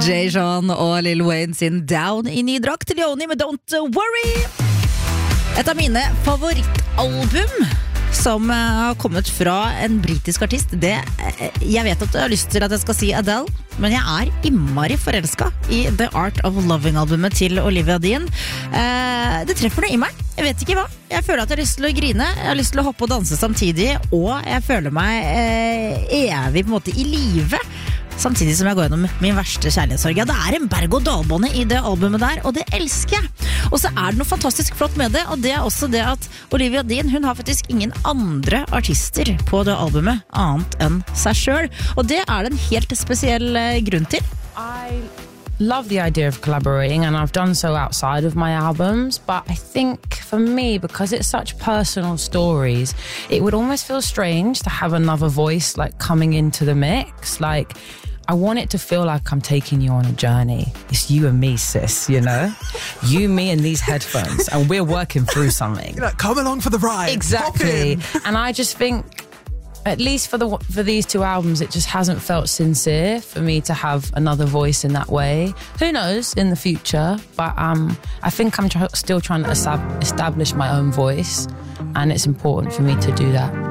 Jay Sean og Lil Wayne sin Down i ny drakt til Yoni med Don't Worry. Et av mine favorittalbum som har kommet fra en britisk artist. Jeg vet at du har lyst til at jeg skal si Adele, men jeg er innmari forelsket i The Art of Loving-albumet til Olivia Dean. Det treffer noe i meg. Jeg vet ikke hva. Jeg føler at jeg har lyst til å grine, jeg har lyst til å hoppe og danse samtidig, og jeg føler meg evig på en måte i live. Samtidig som jeg går gjennom min verste kjærlighetssorg. Ja, det er en berg-og-dal-bane i det albumet der, og det elsker jeg. Og så er det noe fantastisk flott med det, og det er også det at Olivia Dean, hun har faktisk ingen andre artister på det albumet, annet enn seg selv. Og det er det en helt spesiell grunn til. I love the idea of collaborating, and I've done so outside of my albums, but I think for me, because it's such personal stories, it would almost feel strange to have another voice like coming into the mix. Like, I want it to feel like I'm taking you on a journey. It's you and me, sis, you know? You, me, and these headphones, and we're working through something. You know, come along for the ride. Exactly. And I just think, at least for these two albums, it just hasn't felt sincere for me to have another voice in that way. Who knows in the future? But I think I'm still trying to establish my own voice, and it's important for me to do that.